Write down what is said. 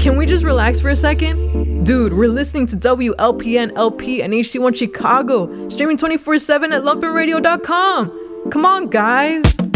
Can we just relax for a second? Dude, we're listening to WLPN LP and HC1 Chicago, streaming 24/7 at lumpinradio.com. Come on, guys.